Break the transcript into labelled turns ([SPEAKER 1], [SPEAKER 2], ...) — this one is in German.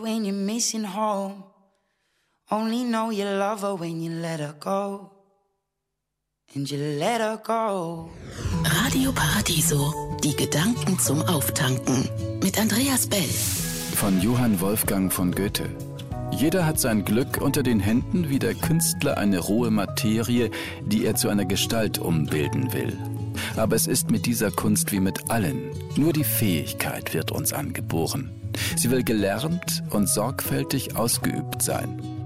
[SPEAKER 1] When you're missing home, only know you love her when you let her go. And you let her go.
[SPEAKER 2] Radio Paradiso, die Gedanken zum Auftanken. Mit Andreas Bell.
[SPEAKER 3] Von Johann Wolfgang von Goethe. Jeder hat sein Glück unter den Händen wie der Künstler eine rohe Materie, die er zu einer Gestalt umbilden will. Aber es ist mit dieser Kunst wie mit allen. Nur die Fähigkeit wird uns angeboren. Sie will gelernt und sorgfältig ausgeübt sein.